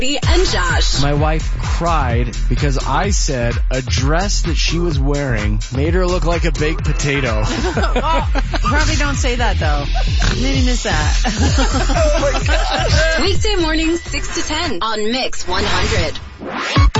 And Josh. My wife cried because I said a dress that she was wearing made her look like a baked potato. Well, probably don't say that, though. Maybe miss that. Weekday mornings, 6 to 10 on Mix 100.